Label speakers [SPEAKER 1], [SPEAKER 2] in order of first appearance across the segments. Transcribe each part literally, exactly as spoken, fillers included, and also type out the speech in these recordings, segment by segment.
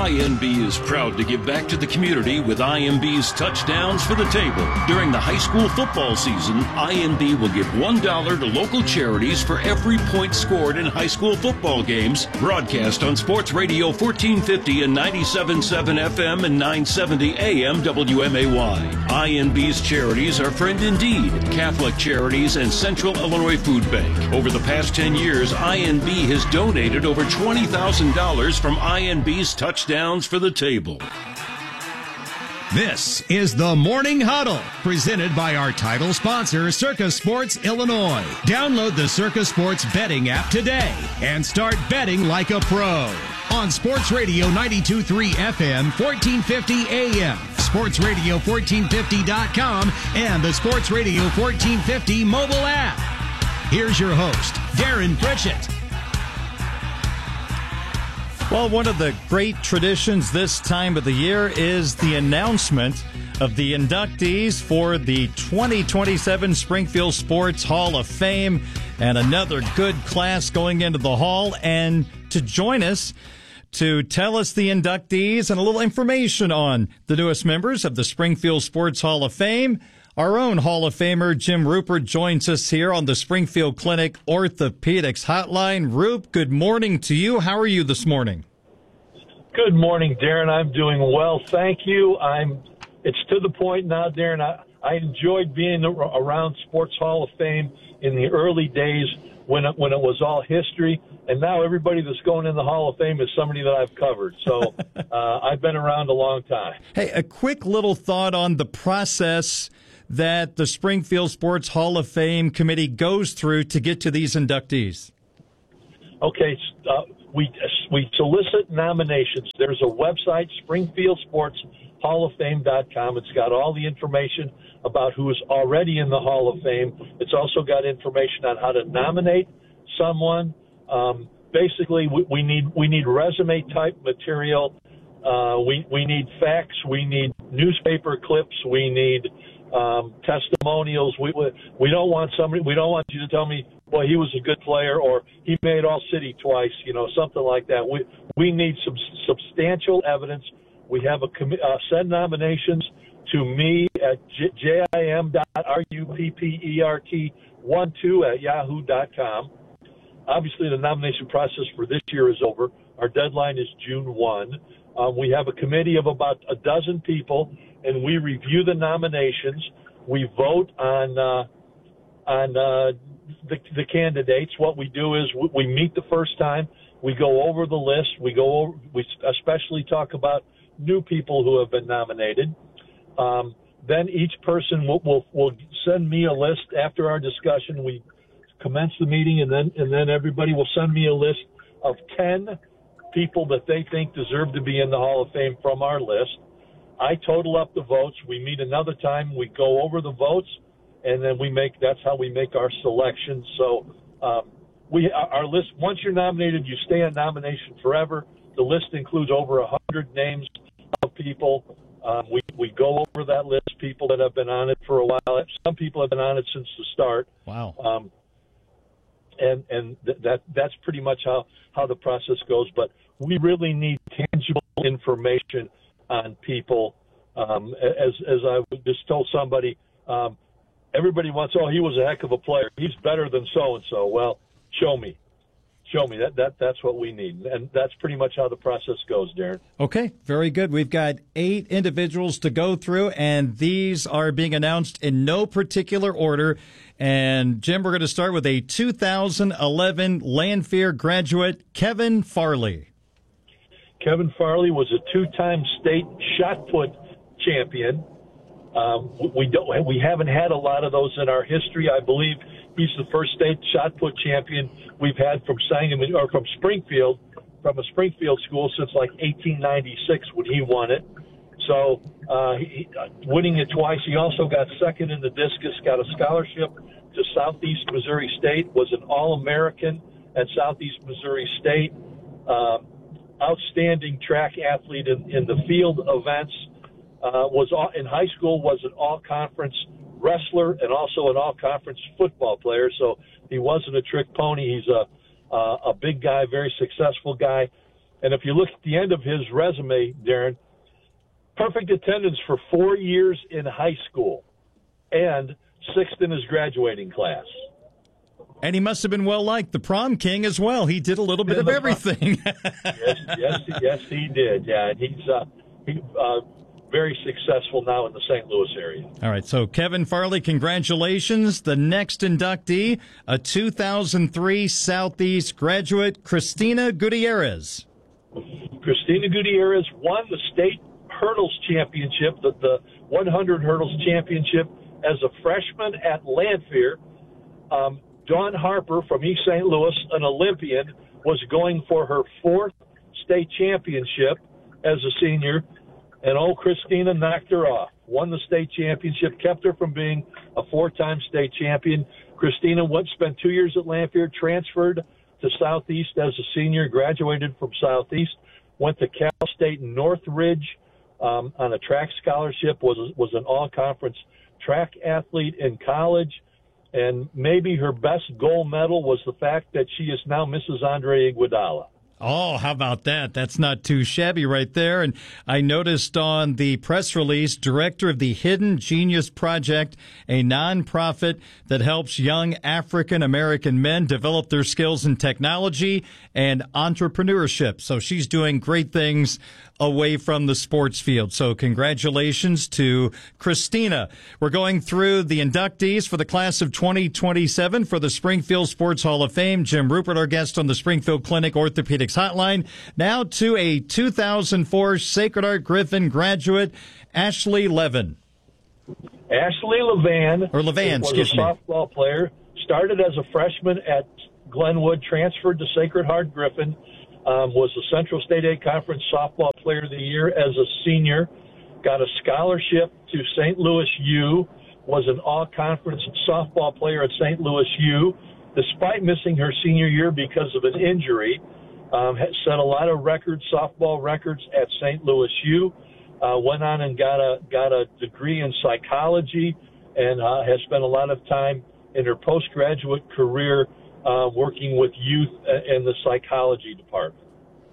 [SPEAKER 1] I M B is proud to give back to the community with I M B's Touchdowns for the Table. During the high school football season, I M B will give one dollar to local charities for every point scored in high school football games. Broadcast on Sports Radio fourteen fifty and ninety-seven point seven F M and nine seventy A M W M A Y. I M B's charities are Friend Indeed, Catholic Charities, and Central Illinois Food Bank. Over the past ten years, I M B has donated over twenty thousand dollars from I M B's Touchdowns for the Table.
[SPEAKER 2] This is the Morning Huddle, presented by our title sponsor, Circa Sports Illinois. Download the Circa Sports betting app today and start betting like a pro. On Sports Radio ninety-two point three F M, fourteen fifty A M, sports radio fourteen fifty dot com, and the Sports Radio fourteen fifty mobile app. Here's your host, Darren Pritchett.
[SPEAKER 3] Well, one of the great traditions this time of the year is the announcement of the inductees for the twenty twenty-seven Springfield Sports Hall of Fame, and another good class going into the hall. And to join us to tell us the inductees and a little information on the newest members of the Springfield Sports Hall of Fame, our own Hall of Famer Jim Rupert joins us here on the Springfield Clinic Orthopedics Hotline. Rupe, good morning to you. How are you this morning?
[SPEAKER 4] Good morning, Darren. I'm doing well, thank you. I'm. It's to the point now, Darren. I, I enjoyed being around Sports Hall of Fame in the early days when it, when it was all history, and now everybody that's going in the Hall of Fame is somebody that I've covered. So uh, I've been around a long time.
[SPEAKER 3] Hey, a quick little thought on the process that the Springfield Sports Hall of Fame committee goes through to get to these inductees.
[SPEAKER 4] Okay, uh, we we solicit nominations. There's a website, Springfield Sports Hall of Fame dot com. It's got all the information about who is already in the Hall of Fame. It's also got information on how to nominate someone. Um, basically, we, we need we need resume type material. Uh, we we need facts. We need newspaper clips. We need um, testimonials. We, we we don't want somebody. We don't want you to tell me, well, he was a good player or he made all city twice. You know, something like that. We we need some substantial evidence. We have a commi- uh, send nominations to me at j i m dot ruppert twelve at yahoo dot com. Obviously, the nomination process for this year is over. Our deadline is June first. Um, we have a committee of about a dozen people, and we review the nominations. We vote on uh, on uh, the, the candidates. What we do is we, we meet the first time. We go over the list. We go over. We especially talk about new people who have been nominated. Um, then each person will, will will send me a list after our discussion. We commence the meeting, and then and then everybody will send me a list of ten people that they think deserve to be in the Hall of Fame from our list. I total up the votes. We meet another time. We go over the votes, and then we make. That's how we make our selection. So um, we our list. Once you're nominated, you stay on nomination forever. The list includes over a hundred names of people. Um, we we go over that list. People that have been on it for a while. Some people have been on it since the start.
[SPEAKER 3] Wow.
[SPEAKER 4] Um, and and th- that that's pretty much how, how the process goes. But we really need tangible information on people. Um, as as I just told somebody, um, everybody wants, oh, he was a heck of a player. He's better than so and so. Well, show me. Show me. That, that that's what we need. And that's pretty much how the process goes, Darren.
[SPEAKER 3] Okay, very good. We've got eight individuals to go through, and these are being announced in no particular order. And, Jim, we're going to start with a two thousand eleven Lanphier graduate, Kevin Farley.
[SPEAKER 4] Kevin Farley was a two-time state shot put champion. Um, we don't. We haven't had a lot of those in our history. I believe he's the first state shot put champion we've had from Sangamon or from Springfield, from a Springfield school since like eighteen ninety-six when he won it. So uh, he, winning it twice. He also got second in the discus, got a scholarship to Southeast Missouri State, was an All-American at Southeast Missouri State. Uh, outstanding track athlete in, in the field events. Uh, was all, in high school was an all-conference wrestler and also an all-conference football player. So he wasn't a trick pony. He's a uh, a big guy, very successful guy. And if you look at the end of his resume, Darren, perfect attendance for four years in high school and sixth in his graduating class.
[SPEAKER 3] And he must have been well liked, the prom king as well. He did a little bit of everything.
[SPEAKER 4] yes, yes, yes, he did. Yeah, and he's uh, he, uh, very successful now in the Saint Louis area.
[SPEAKER 3] All right, so Kevin Farley, congratulations. The next inductee, a two thousand three Southeast graduate, Christina Gutierrez.
[SPEAKER 4] Christina Gutierrez won the state hurdles championship, the, the one hundred hurdles championship, as a freshman at Lanphier. Um, Dawn Harper from East Saint Louis, an Olympian, was going for her fourth state championship as a senior, and old Christina knocked her off. Won the state championship, kept her from being a four-time state champion. Christina went, spent two years at Lanphier, transferred to Southeast as a senior, graduated from Southeast, went to Cal State Northridge um, on a track scholarship, was was an all-conference track athlete in college. And maybe her best gold medal was the fact that she is now Missus Andre Iguodala.
[SPEAKER 3] Oh, how about that? That's not too shabby right there. And I noticed on the press release, director of the Hidden Genius Project, a nonprofit that helps young African-American men develop their skills in technology and entrepreneurship. So she's doing great things away from the sports field. So congratulations to Christina. We're going through the inductees for the class of twenty twenty-seven for the Springfield Sports Hall of Fame. Jim Rupert, our guest on the Springfield Clinic Orthopedics Hotline. Now to a two thousand four Sacred Heart Griffin graduate, Ashley Levin.
[SPEAKER 4] Ashley Levan,
[SPEAKER 3] or Levan,
[SPEAKER 4] was
[SPEAKER 3] excuse
[SPEAKER 4] a
[SPEAKER 3] me.
[SPEAKER 4] softball player, started as a freshman at Glenwood, transferred to Sacred Heart Griffin, um, was the Central State A Conference Softball Player of the Year as a senior, got a scholarship to Saint Louis U, was an all-conference softball player at Saint Louis U, despite missing her senior year because of an injury. Um, set a lot of records, softball records at Saint Louis U. Uh, went on and got a got a degree in psychology, and uh, has spent a lot of time in her postgraduate career uh, working with youth in the psychology department.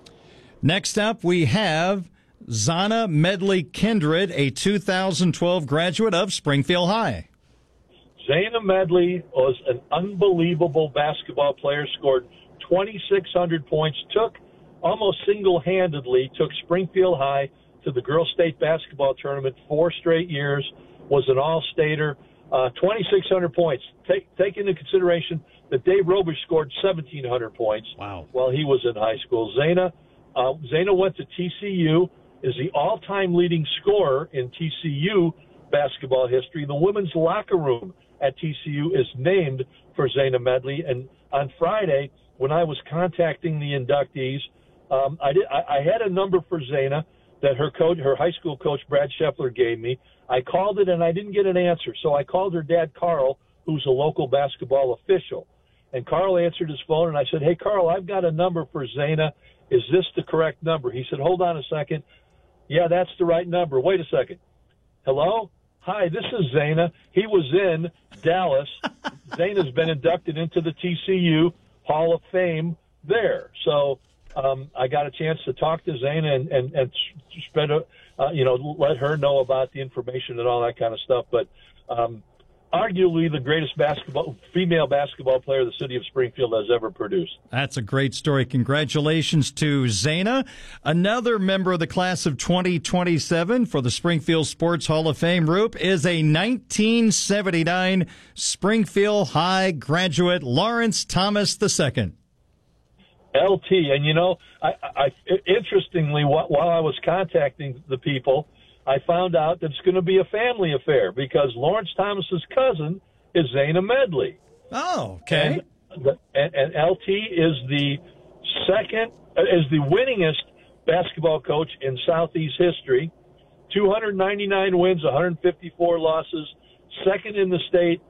[SPEAKER 3] Next up, we have Zana Medley Kindred, a two thousand twelve graduate of Springfield High.
[SPEAKER 4] Zana Medley was an unbelievable basketball player, scored twenty-six hundred points, took almost single-handedly, took Springfield High to the girls' state basketball tournament four straight years, was an all-stater, uh, twenty-six hundred points. Take, take into consideration that Dave Robish scored seventeen hundred points
[SPEAKER 3] wow.
[SPEAKER 4] while he was in high school. Zana, uh, Zana went to T C U, is the all-time leading scorer in T C U basketball history. The women's locker room at T C U is named for Zana Medley, and on Friday, when I was contacting the inductees, um, I, did, I, I had a number for Zana that her coach, her high school coach, Brad Scheffler, gave me. I called it, and I didn't get an answer. So I called her dad, Carl, who's a local basketball official. And Carl answered his phone, and I said, hey, Carl, I've got a number for Zana. Is this the correct number? He said, hold on a second. Yeah, that's the right number. Wait a second. Hello? Hi, this is Zana. He was in Dallas. Zana's been inducted into the T C U Hall of Fame there. So um, I got a chance to talk to Zana and, and, and spread a, uh, you know, let her know about the information and all that kind of stuff. But um, arguably the greatest basketball female basketball player the city of Springfield has ever produced.
[SPEAKER 3] That's a great story. Congratulations to Zana. Another member of the class of twenty twenty-seven for the Springfield Sports Hall of Fame, Roop, is a nineteen seventy-nine Springfield High graduate, Lawrence Thomas the Second.
[SPEAKER 4] L T, and you know, I, I interestingly, while I was contacting the people, I found out that it's going to be a family affair because Lawrence Thomas's cousin is Zana Medley.
[SPEAKER 3] Oh, okay.
[SPEAKER 4] And, the, and, and L T is the second, is the winningest basketball coach in Southeast history. two hundred ninety-nine wins, one hundred fifty-four losses, second in the state.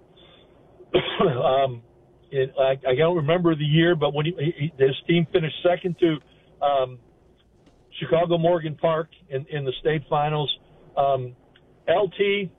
[SPEAKER 4] um, it, I, I don't remember the year, but when he, he, his team finished second to um, Chicago Morgan Park in, in the state finals. Um, L T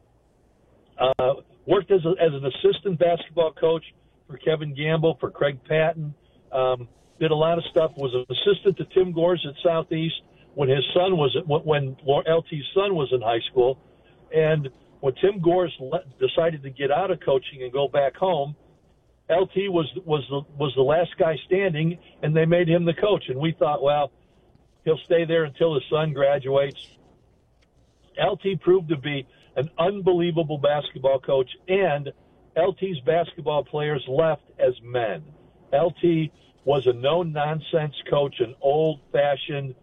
[SPEAKER 4] uh, worked as, a, as an assistant basketball coach for Kevin Gamble, for Craig Patton. Um, did a lot of stuff, was an assistant to Tim Gores at Southeast when his son was when L T's son was in high school. And when Tim Gores decided to get out of coaching and go back home, L T was was the was the last guy standing, and they made him the coach. And we thought, well, he'll stay there until his son graduates. L T proved to be an unbelievable basketball coach, and L T's basketball players left as men. L T was a no-nonsense coach, an old-fashioned,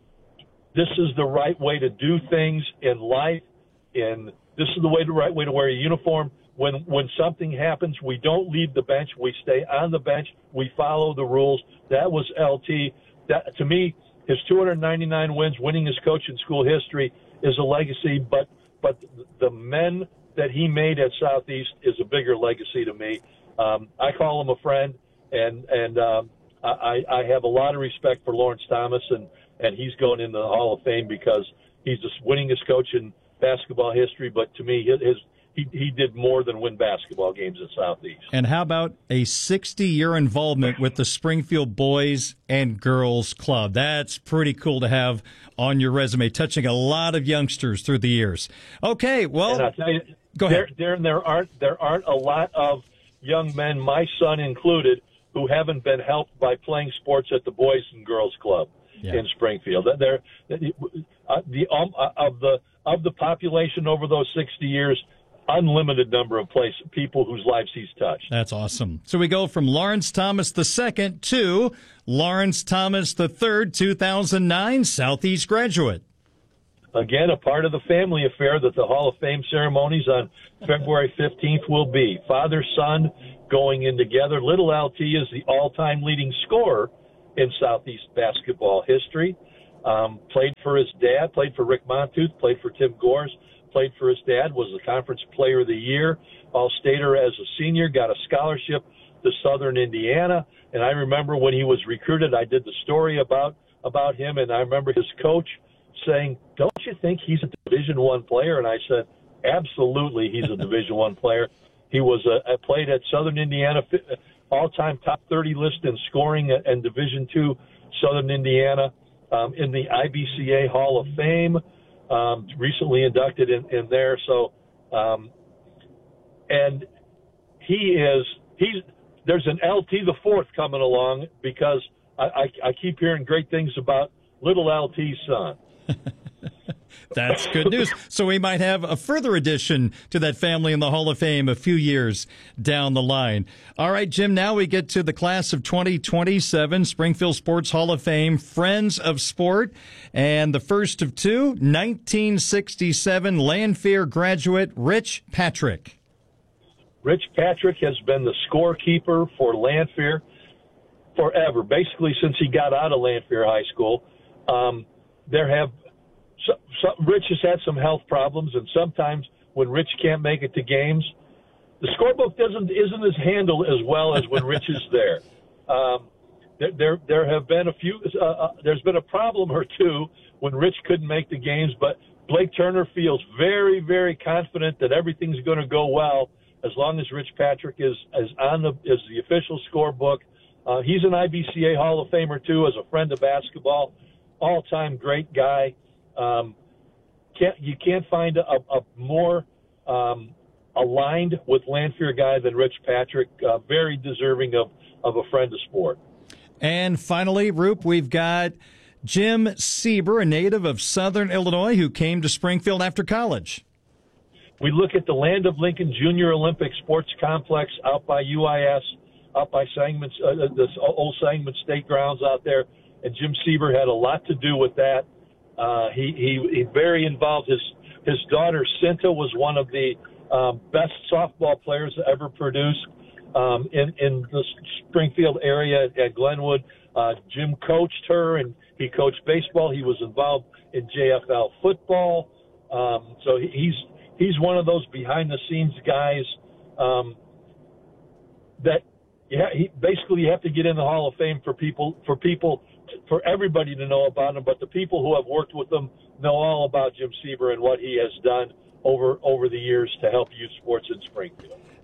[SPEAKER 4] this is the right way to do things in life, and this is the way the right way to wear a uniform. When when something happens, we don't leave the bench. We stay on the bench. We follow the rules. That was L T. That, to me, his two hundred ninety-nine wins, winning his coach in school history, is a legacy, but but the men that he made at Southeast is a bigger legacy to me. Um, I call him a friend, and and um, I, I have a lot of respect for Lawrence Thomas, and, and he's going into the Hall of Fame because he's the winningest coach in basketball history. But to me, his he he did more than win basketball games at Southeast.
[SPEAKER 3] And how about a sixty-year involvement with the Springfield Boys and Girls Club? That's pretty cool to have on your resume, touching a lot of youngsters through the years. Okay, well,
[SPEAKER 4] and I'll tell you,
[SPEAKER 3] go ahead.
[SPEAKER 4] There, there, there aren't there aren't a lot of young men, my son included, who haven't been helped by playing sports at the Boys and Girls Club yeah. in Springfield. They're, uh, the um, uh, of the of the population over those sixty years, unlimited number of place people whose lives he's touched.
[SPEAKER 3] That's awesome. So we go from Lawrence Thomas the Second to Lawrence Thomas the Third, two thousand nine Southeast graduate.
[SPEAKER 4] Again, a part of the family affair that the Hall of Fame ceremonies on February fifteenth will be. Father, son going in together. Little L T is the all-time leading scorer in Southeast basketball history. Um, played for his dad, played for Rick Montooth, played for Tim Gores, played for his dad, was the Conference Player of the Year, All-Stater as a senior, got a scholarship to Southern Indiana. And I remember when he was recruited, I did the story about about him, and I remember his coach saying, "Don't you think he's a Division One player?" And I said, "Absolutely, he's a Division One player." He was a, a played at Southern Indiana, all-time top thirty list in scoring and Division Two Southern Indiana, um, in the I B C A Hall of Fame, um, recently inducted in, in there. So, um, and he is he's there's an L T the fourth coming along because I, I, I keep hearing great things about little L T's son.
[SPEAKER 3] That's good news. So we might have a further addition to that family in the Hall of Fame a few years down the line. All right, Jim, now we get to the class of twenty twenty-seven, Springfield Sports Hall of Fame, Friends of Sport. And the first of two, nineteen sixty-seven Lanphier graduate Rich Patrick.
[SPEAKER 4] Rich Patrick has been the scorekeeper for Lanphier forever, basically since he got out of Lanphier High School. Um, there have so, so, Rich has had some health problems, and sometimes when Rich can't make it to games, the scorebook doesn't isn't as handled as well as when Rich is there. Um, there, there, there have been a few. Uh, uh, there's been a problem or two when Rich couldn't make the games, but Blake Turner feels very, very confident that everything's going to go well as long as Rich Patrick is is on the is the official scorebook. Uh, he's an I B C A Hall of Famer too, as a friend of basketball. All-time great guy. Um, can't, you can't find a, a more um, aligned with Lanphier guy than Rich Patrick. Uh, very deserving of, of a friend of sport.
[SPEAKER 3] And finally, Roop, we've got Jim Sieber, a native of Southern Illinois who came to Springfield after college.
[SPEAKER 4] We look at the Land of Lincoln Junior Olympic Sports Complex out by U I S, out by Sangamon, uh, this old Sangamon State grounds out there. And Jim Sieber had a lot to do with that. Uh, he, he, he very involved. His, his daughter, Cinta, was one of the um, best softball players ever produced um, in, in the Springfield area at Glenwood. Uh, Jim coached her, and he coached baseball. He was involved in J F L football. Um, so he's he's one of those behind-the-scenes guys um, that yeah, he, basically you have to get in the Hall of Fame for people for people – for everybody to know about him, but the people who have worked with him know all about Jim Sieber and what he has done over over the years to help youth sports in Springfield.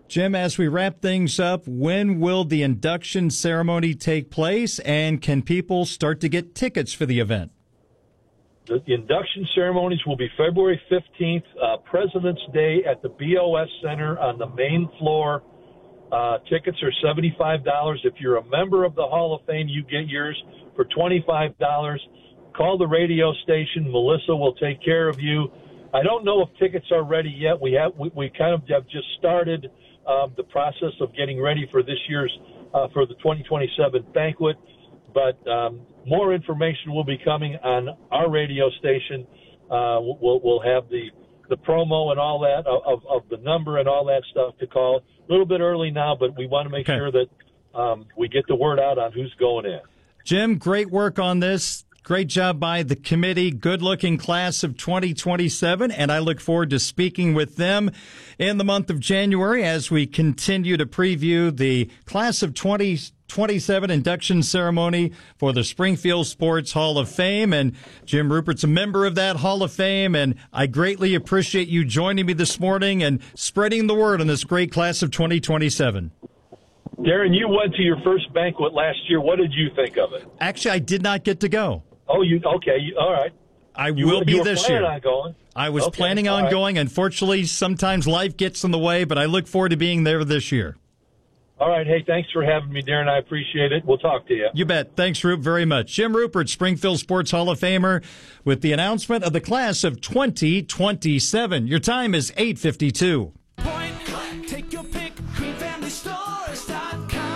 [SPEAKER 3] Jim, as we wrap things up, when will the induction ceremony take place, and can people start to get tickets for the event?
[SPEAKER 4] The induction ceremonies will be February fifteenth, uh, President's Day at the B O S Center on the main floor. Uh, tickets are seventy-five dollars. If you're a member of the Hall of Fame, you get yours for twenty-five dollars. Call the radio station. Melissa will take care of you. I don't know if tickets are ready yet. We have we, we kind of have just started um, the process of getting ready for this year's uh, for the twenty twenty-seven banquet. But um, more information will be coming on our radio station. Uh, we'll we'll have the the promo and all that of, of the number and all that stuff to call. A little bit early now, but we want to make
[SPEAKER 3] okay.
[SPEAKER 4] sure that um, we get the word out on who's going in.
[SPEAKER 3] Jim, great work on this. Great job by the committee. Good-looking class of twenty twenty-seven, and I look forward to speaking with them in the month of January as we continue to preview the class of twenty twenty-seven induction ceremony for the Springfield Sports Hall of Fame. And Jim Rupert's a member of that Hall of Fame, and I greatly appreciate you joining me this morning and spreading the word on this great class of twenty twenty-seven.
[SPEAKER 4] Darren, you went to your first banquet last year. What did you think of it?
[SPEAKER 3] Actually, I did not get to go.
[SPEAKER 4] Oh, you okay? You, all right.
[SPEAKER 3] I
[SPEAKER 4] you,
[SPEAKER 3] will be
[SPEAKER 4] you
[SPEAKER 3] this
[SPEAKER 4] year.
[SPEAKER 3] year.
[SPEAKER 4] On going.
[SPEAKER 3] I was
[SPEAKER 4] okay,
[SPEAKER 3] planning on
[SPEAKER 4] right.
[SPEAKER 3] going. Unfortunately, sometimes life gets in the way, but I look forward to being there this year.
[SPEAKER 4] All right. Hey, thanks for having me, Darren. I appreciate it. We'll talk to you.
[SPEAKER 3] You bet. Thanks, Rube, very much. Jim Rupert, Springfield Sports Hall of Famer, with the announcement of the class of twenty twenty-seven. Your time is eight fifty-two.
[SPEAKER 5] Point, take your pick, green family stores dot com.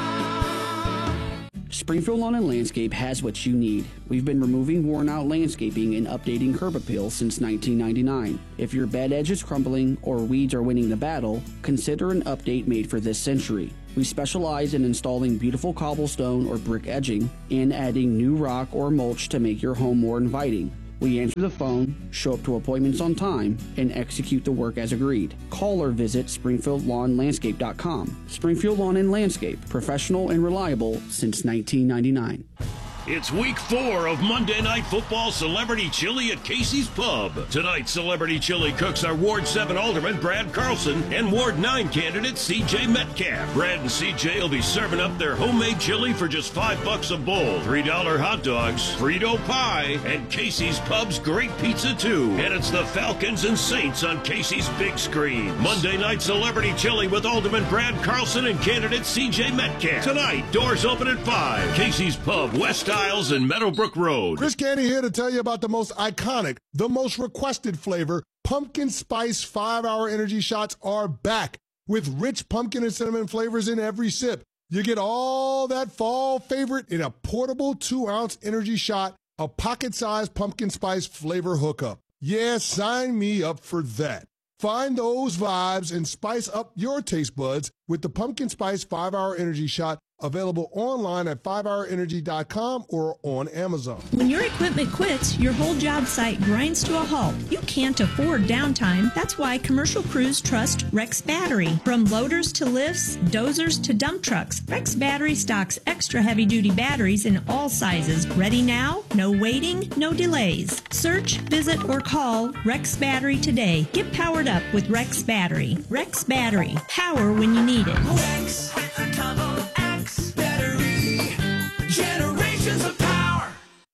[SPEAKER 6] Springfield Lawn and Landscape has what you need. We've been removing worn-out landscaping and updating curb appeal since nineteen ninety-nine. If your bed edge is crumbling or weeds are winning the battle, consider an update made for this century. We specialize in installing beautiful cobblestone or brick edging and adding new rock or mulch to make your home more inviting. We answer the phone, show up to appointments on time, and execute the work as agreed. Call or visit springfield lawn landscape dot com. Springfield Lawn and Landscape, professional and reliable since nineteen ninety-nine.
[SPEAKER 1] It's week four of Monday Night Football Celebrity Chili at Casey's Pub. Tonight, Celebrity Chili cooks are Ward seven Alderman Brad Carlson and Ward nine candidate C J Metcalf. Brad and C J will be serving up their homemade chili for just five bucks a bowl, three dollar hot dogs, Frito pie, and Casey's Pub's great pizza too. And it's the Falcons and Saints on Casey's big screen. Monday Night Celebrity Chili with Alderman Brad Carlson and candidate C J Metcalf. Tonight, doors open at five. Casey's Pub, West Isles and Meadowbrook Road.
[SPEAKER 7] Chris Candy here to tell you about the most iconic, the most requested flavor. Pumpkin Spice five hour Energy Shots are back with rich pumpkin and cinnamon flavors in every sip. You get all that fall favorite in a portable two ounce energy shot, a pocket-sized pumpkin spice flavor hookup. Yeah, sign me up for that. Find those vibes and spice up your taste buds with the Pumpkin Spice five hour Energy Shot, available online at five hour energy dot com or on Amazon.
[SPEAKER 8] When your equipment quits, your whole job site grinds to a halt. You can't afford downtime. That's why commercial crews trust Rex Battery. From loaders to lifts, dozers to dump trucks, Rex Battery stocks extra heavy-duty batteries in all sizes. Ready now? No waiting, no delays. Search, visit, or call Rex Battery today. Get powered up with Rex Battery. Rex Battery. Power when you need it.
[SPEAKER 5] Rex, Double X Battery. Generations of power.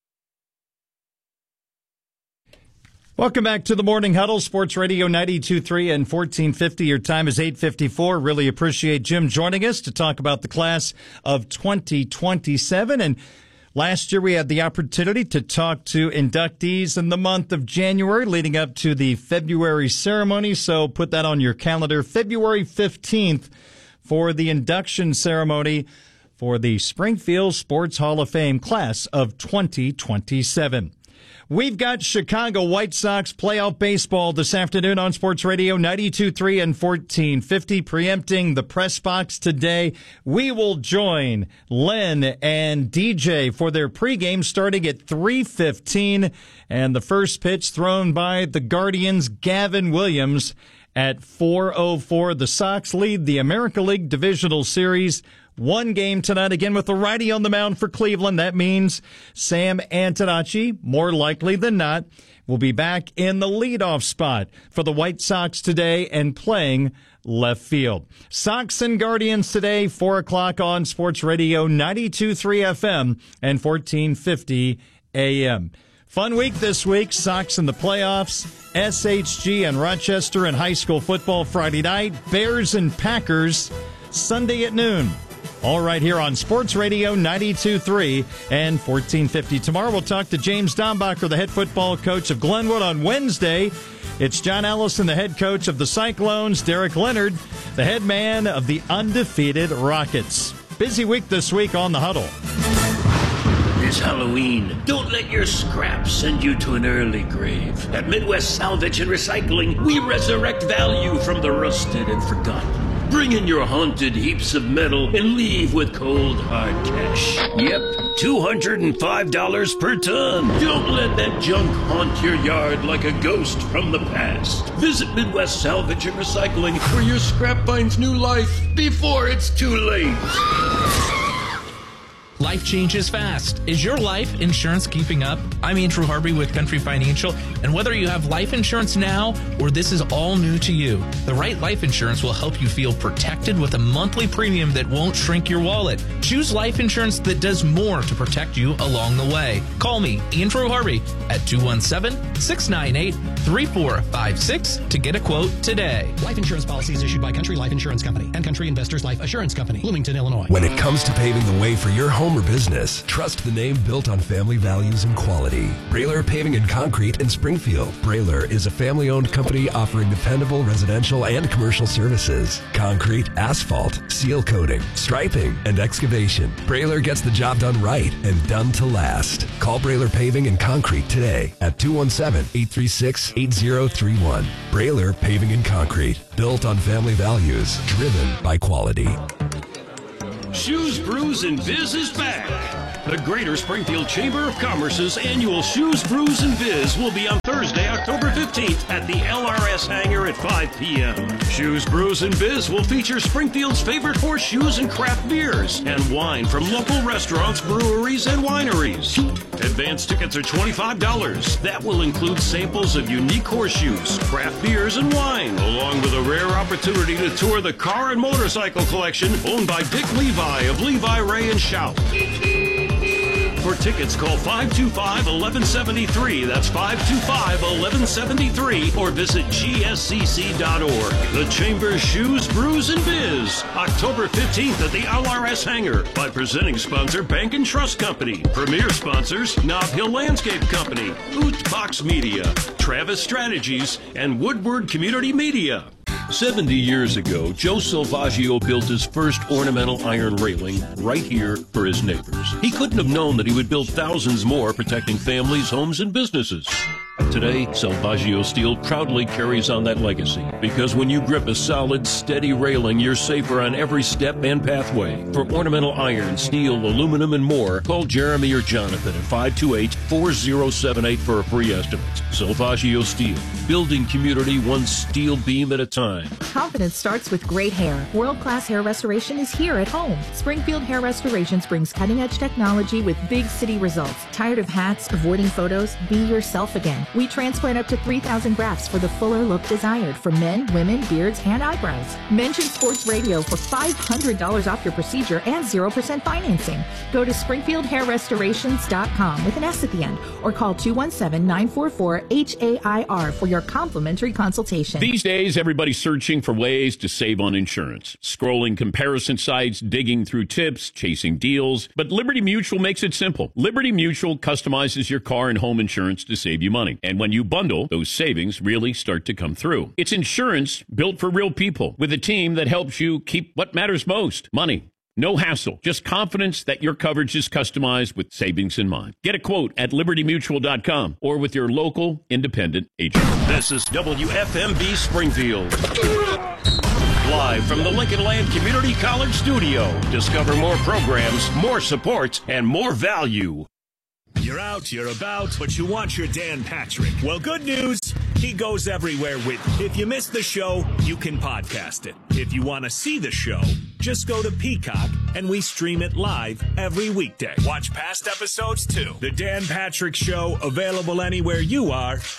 [SPEAKER 3] Welcome back to the Morning Huddle, Sports Radio ninety-two point three and fourteen fifty. Your time is eight fifty-four. Really appreciate Jim joining us to talk about the class of twenty twenty-seven. And last year we had the opportunity to talk to inductees in the month of January leading up to the February ceremony. So put that on your calendar, February fifteenth, for the induction ceremony for the Springfield Sports Hall of Fame class of twenty twenty-seven. We've got Chicago White Sox playoff baseball this afternoon on Sports Radio ninety-two point three and fourteen fifty. Preempting the press box today, we will join Len and D J for their pregame starting at three fifteen. And the first pitch thrown by the Guardians' Gavin Williams at four oh four. The Sox lead the America League Divisional Series one game tonight, again with the righty on the mound for Cleveland. That means Sam Antonacci, more likely than not, will be back in the leadoff spot for the White Sox today and playing left field. Sox and Guardians today, four o'clock on Sports Radio ninety-two point three F M and fourteen fifty A M. Fun week this week. Sox in the playoffs. S H G and Rochester in high school football Friday night. Bears and Packers Sunday at noon. All right here on Sports Radio ninety-two point three and fourteen fifty. Tomorrow we'll talk to James Dombacher, the head football coach of Glenwood. On Wednesday, it's John Ellison, the head coach of the Cyclones. Derek Leonard, the head man of the undefeated Rockets. Busy week this week on The Huddle.
[SPEAKER 1] It's Halloween. Don't let your scraps send you to an early grave. At Midwest Salvage and Recycling, we resurrect value from the rusted and forgotten. Bring in your haunted heaps of metal and leave with cold, hard cash. Yep, two hundred five dollars per ton. Don't let that junk haunt your yard like a ghost from the past. Visit Midwest Salvage and Recycling, where your scrap finds new life before it's too late.
[SPEAKER 9] Life changes fast. Is your life insurance keeping up? I'm Andrew Harvey with Country Financial, and whether you have life insurance now or this is all new to you, the right life insurance will help you feel protected with a monthly premium that won't shrink your wallet. Choose life insurance that does more to protect you along the way. Call me, Andrew Harvey, at two one seven, six nine eight, three four five six to get a quote today.
[SPEAKER 10] Life insurance policies issued by Country Life Insurance Company and Country Investors Life Assurance Company, Bloomington, Illinois.
[SPEAKER 11] When it comes to paving the way for your home or business, trust the name built on family values and quality. Brailer Paving and Concrete in Springfield. Brailer is a family-owned company offering dependable residential and commercial services. Concrete, asphalt, seal coating, striping, and excavation. Brailer gets the job done right and done to last. Call Brailer Paving and Concrete today at two one seven, eight three six, eight zero three one. Brailer Paving and Concrete. Built on family values, driven by quality.
[SPEAKER 1] Shoes, Brews, and Biz is back. The Greater Springfield Chamber of Commerce's annual Shoes, Brews, and Biz will be on Thursday, October fifteenth at the L R S hangar at five p.m. Shoes, Brews, and Biz will feature Springfield's favorite horseshoes and craft beers and wine from local restaurants, breweries, and wineries. Advance tickets are twenty-five dollars. That will include samples of unique horseshoes, craft beers, and wine, along with a rare opportunity to tour the car and motorcycle collection owned by Dick Levi of Levi, Ray, and Shout. For tickets, call five two five, one one seven three. That's five two five, one one seven three. Or visit G S C C dot org. The Chamber's Shoes, Brews, and Biz. October fifteenth at the L R S hangar. By presenting sponsor Bank and Trust Company. Premier sponsors Nob Hill Landscape Company, Oot Box Media, Travis Strategies, and Woodward Community Media. seventy years ago, Joe Silvaggio built his first ornamental iron railing right here for his neighbors. He couldn't have known that he would build thousands more protecting families, homes, and businesses. Today, Silvaggio Steel proudly carries on that legacy, because when you grip a solid, steady railing, you're safer on every step and pathway. For ornamental iron, steel, aluminum, and more, call Jeremy or Jonathan at five two eight, four zero seven eight for a free estimate. Silvaggio Steel, building community one steel beam at a time.
[SPEAKER 12] Confidence starts with great hair. World-class hair restoration is here at home. Springfield Hair Restorations brings cutting-edge technology with big city results. Tired of hats, avoiding photos? Be yourself again. We transplant up to three thousand grafts for the fuller look desired for men, women, beards, and eyebrows. Mention Sports Radio for five hundred dollars off your procedure and zero percent financing. Go to springfield hair restorations dot com with an S at the end or call two one seven, nine four four, H A I R for your complimentary consultation.
[SPEAKER 13] These days, everybody's searching for ways to save on insurance. Scrolling comparison sites, digging through tips, chasing deals. But Liberty Mutual makes it simple. Liberty Mutual customizes your car and home insurance to save you money. And when you bundle, those savings really start to come through. It's insurance built for real people with a team that helps you keep what matters most, money. No hassle, just confidence that your coverage is customized with savings in mind. Get a quote at liberty mutual dot com or with your local independent agent.
[SPEAKER 1] This is W F M B Springfield. Live from the Lincoln Land Community College studio. Discover more programs, more support, and more value.
[SPEAKER 14] You're out, you're about, but you want your Dan Patrick. Well, good news. He goes everywhere with If you missed the show, you can podcast it. If you want to see the show, just go to Peacock and we stream it live every weekday. Watch past episodes too. The Dan Patrick Show, available anywhere you are